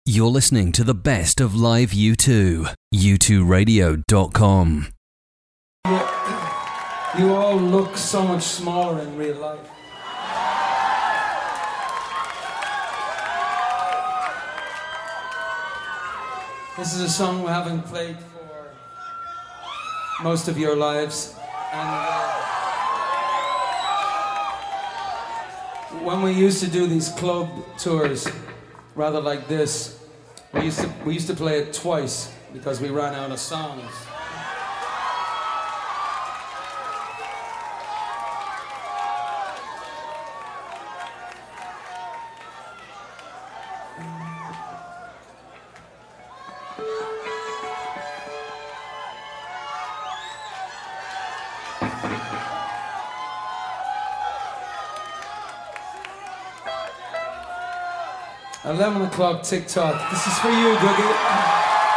You're listening to the best of live U2. U2Radio.com. You all look so much smaller in real life. This is a song we haven't played for most of your lives. And when we used to do these club tours, rather like this, we used to play it twice because we ran out of songs. "11 o'clock TikTok." This is for you, Googie.